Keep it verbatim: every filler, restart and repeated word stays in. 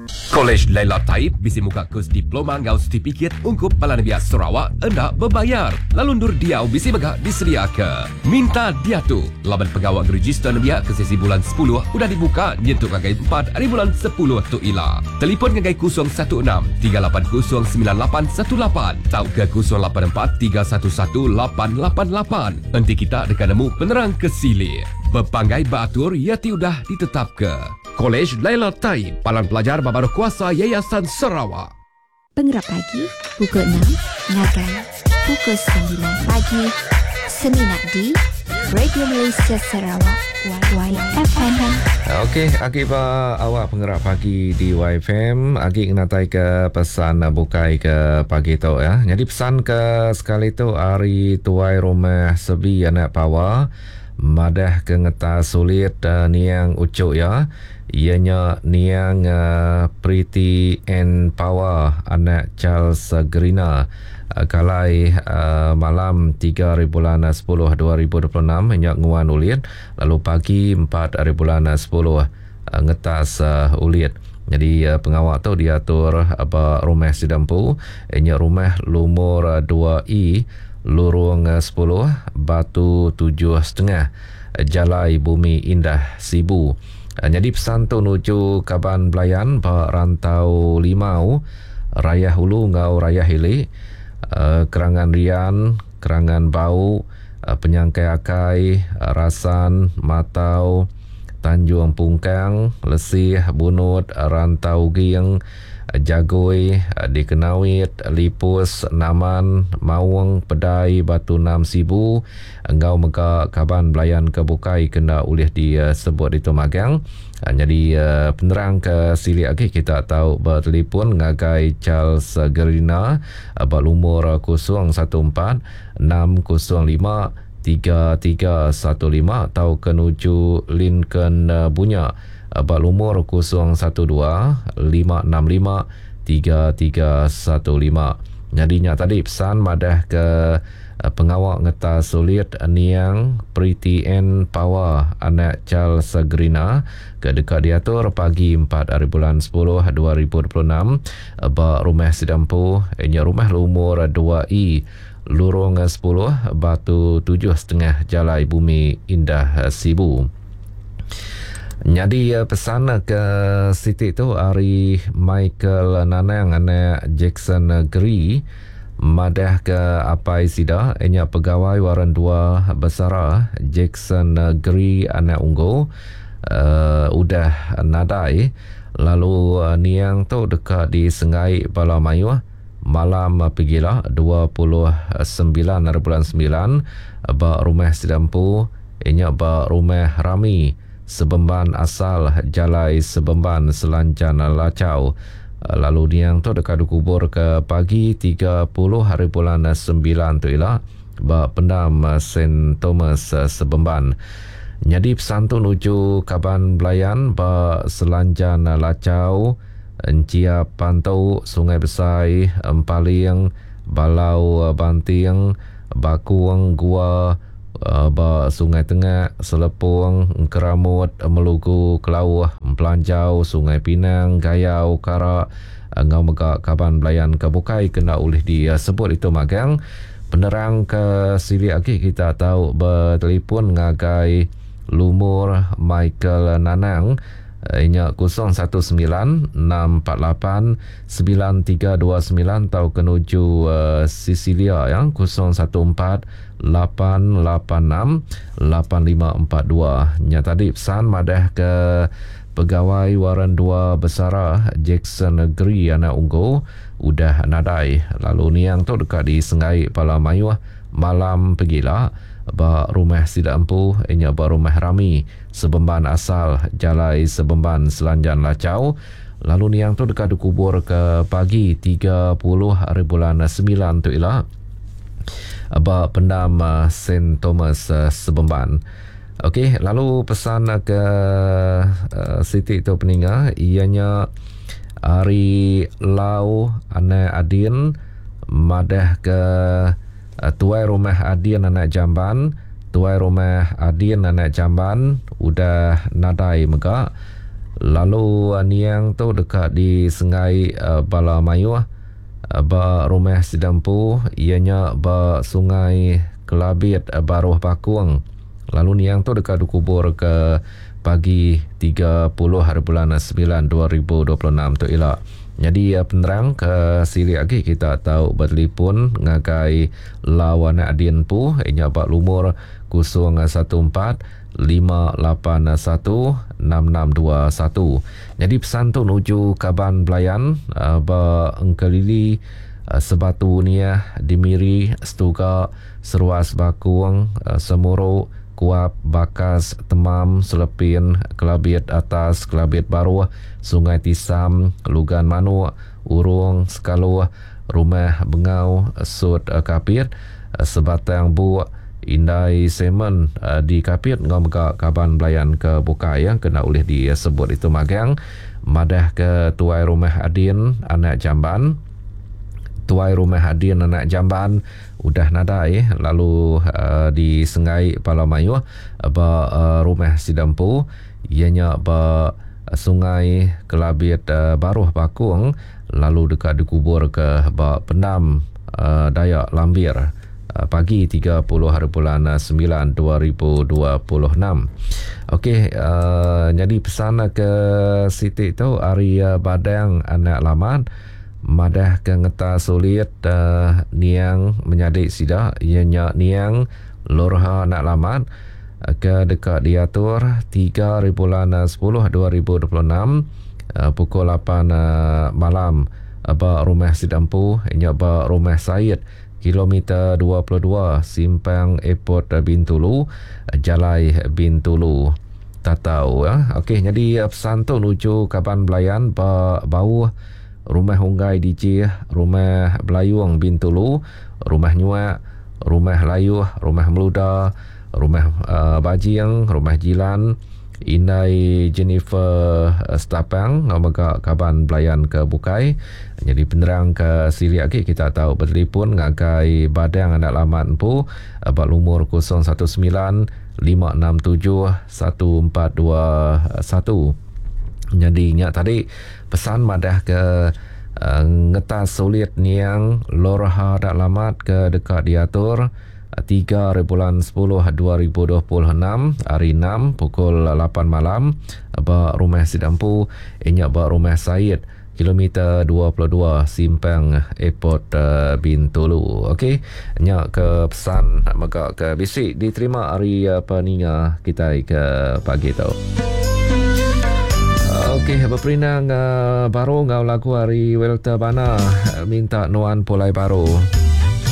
Kolej Laila Taib bisi muka kurs diploma ngau sertifikat ungkup Balan Biak Sarawak hendak berbayar. Lalu ndur diau bisi megak disedia ke. Minta dia tu. Laban pegawai register biak ke sesi bulan sepuluh udah dibuka nyentuk ngagai empat hari bulan sepuluh tu ila. Telefon ngagai kosong satu enam tiga lapan kosong sembilan lapan satu lapan atau ke kosong lapan empat tiga satu satu lapan lapan lapan. Nanti kita akan nemu penerang kesili. Berpanggai beratur ia tiudah ditetap ke. Kolej Laila Taib, Palang Pelajar Babaruh Kuasa Yayasan Sarawak. Penggerak pagi, pukul enam, ngagai, pukul sembilan pagi, Seminat di Radio Malaysia Sarawak, Y F M. Okey, akibat awak penggerak pagi di Y F M, Agi natai ke pesan bukai ke pagi tu ya. Jadi pesan ke sekali tu hari tuai rumah sebi anak pawa, madah ke ngeta sulit uh, niang ucuk ya. Ianya niang uh, Pretty and Power anak Charles uh, Gerina uh, kalai uh, malam tiga hari bulan sepuluh dua ribu dua puluh enam inyak nguan ulit, lalu pagi empat hari bulan sepuluh uh, ngetas uh, ulit. Jadi uh, pengawal tu diatur apa rumah sidampu inyak rumah lumur uh, dua I lorong uh, sepuluh batu tujuh setengah Jalai Bumi Indah Sibu. Jadi pesan tu nuju Kaban Belayan Pak Rantau Limau Raya Hulu ngau Raya Hili uh, Kerangan Rian Kerangan Bau uh, Penyangkai Akai uh, Rasan Matau Tanjung Pungkang Lesih Bunut Rantau Giang Jagoi di Kenawit, Lipus, Naman, Mawang, Pedai, Batu Nam Sibu, Engau Mega Kaban Belayan Kebukai kena ulih disebut di Tomagang. Jadi penerang ke sili lagi kita tahu bertelefon ngagai Charles Gerina berumur kosong satu empat enam kosong lima tiga tiga satu lima atau kenuju Lincoln Bunya berumur kosong satu dua lima enam lima tiga tiga satu lima. Jadinya tadi pesan madah ke pengawal ngeta sulit niang Pretty and Power anak Charles Gerina ke dekat diatur pagi empat hari bulan sepuluh dua ribu dua puluh enam ba rumah sidampu inya rumah lumur dua I lorong sepuluh batu tujuh setengah Jalai Bumi Indah Sibu. Jadi pesan ke Siti tu hari Michael Nanang anak Jackson Geri madah ke apa sida enya pegawai waran dua besara Jackson Geri anak Unggo uh, udah nadai lalu uh, niang tu dekat di Sengai Balamayu malam pergilah dua puluh sembilan hari bulan sembilan ba rumah sidampu enya ba rumah Rami Sebemban asal Jalai Sebemban Selanjan Lacau. Lalu niang tu dekat dikubur ke pagi tiga puluh hari bulan sembilan tu ialah ba pendam Saint Thomas Sebemban. Jadi pesan tu nuju Kaban Belayan ba Selanjan Lacau, Encia Pantau, Sungai Besai, Empaling, Balau Banting, Bakuang Gua, Uh, ba Sungai Tengah, Selepung, Keramut, Melugu, Kelauh, Pelanjau, Sungai Pinang, Gayau, Karak, Ngau Megak, Kaban Belayan Kebukai kena ulih disebut itu magang. Penerang ke sili lagi kita tahu bertelefon ngagai lumur Michael Nanang inya kosong satu sembilan enam empat lapan sembilan tiga dua sembilan atau kenuju uh, Sisilia yang kosong satu empat lapan lapan enam lapan lima empat dua. Nya tadi pesan madah ke pegawai waran dua besara Jackson Negeri anak Unggo udah nadai. Lalu niang tu dekat di Sengai Balamayu malam pergilah ba rumah sidampu inya ba rumah Rami Sebemban asal Jalai Sebemban Selanjan Lacau. Lalu niang tu dekat dikubur ke pagi tiga puluh hari bulan sembilan tu ialah ba pendam Saint Thomas Sebemban. Okey, lalu pesan ke uh, Siti tu peninga ianya hari lau anak Adin madah ke uh, tuai rumah Adin anak Jamban, tuai rumah Adin anak Jamban udah nadai megak. Lalu uh, niang tu dekat di Sungai uh, Bala Mayu, uh, ba Rumah Sidampu, ianya ba Sungai Kelabit uh, Baruh Pakuang. Lalu niang tu dekat dikubur ke pagi tiga puluh hari bulan sembilan dua ribu dua puluh enam tu elak. Jadi uh, penerang ke sili lagi kita tahu bertelefon ngagai lawan adin pu inya bak lumur kosong satu empat lima lapan satu enam enam dua satu. Jadi pesan tu nuju Kaban Belayan uh, ba Engkelili uh, Sebatu Nia Dimiri Stuga Seruas Bakung uh, Semuru Kuap, Bakas, Temam, Selepin, Kelabit Atas, Kelabit Baru, Sungai Tisam, Lugan Manu, Urung, Sekalu, Rumah Bengau, Sud Kapit, Sebatang Bu, Indai Semen di Kapit, ngom ke Kaban Belayan ke Bukai yang kena oleh disebut itu magang. Madah ke Tuai Rumah Adin, Anak Jamban, Tuai Rumah Adin Anak Jamban udah nadai, lalu uh, di Sungai Palamayu ba uh, Rumah Sidampu ianya ba Sungai Kelabit uh, Baruh Bakung, lalu dekat dikubur ke ba Pendam uh, Dayak Lambir uh, pagi tiga puluh hari bulan sembilan dua ribu dua puluh enam. Okey, uh, jadi pesan ke Siti tu hari uh, Badang Anak Lamat madah ke ngeta sulit uh, niang menyadik sida ianya niang lorha nak lamat uh, ke dekat diatur tiga bulan sepuluh dua ribu dua puluh enam uh, pukul lapan uh, malam uh, ba Rumah Sidampu ianya ba Rumah Said kilometer dua puluh dua simpang Airport uh, Bintulu uh, Jalai Bintulu tatau ya. Okey, jadi uh, pesan tu nuju Kaban Belayan ba bau Rumah Hunggai D J, Rumah Belayuang Bintulu, Rumah Nyuak, Rumah Layuh, Rumah Meluda, Rumah uh, Bajiang, Rumah Jilan, Indai Jennifer uh, Stapang, ngomong Kaban Belayan ke Bukai. Jadi penerang ke sili lagi kita tahu bertelefon ngagai Badang Anak Lamat empu abad lumur kosong satu sembilan lima enam tujuh satu empat dua satu. Jadi nyak tadi pesan madah ke uh, ngetas sulit niang lorha dak lamat ke dekat diatur tiga bulan sepuluh dua ribu dua puluh enam hari enam pukul lapan malam ba Rumah Sidampu inya ba Rumah Said kilometer dua puluh dua simpang Airport uh, Bintulu. Okey, nyak ke pesan maka ke bisik diterima hari apa ninga kita ke pagi tau. Okey, berperinang uh, baru ngau lagu hari Welta Bana minta nuan pulai baru.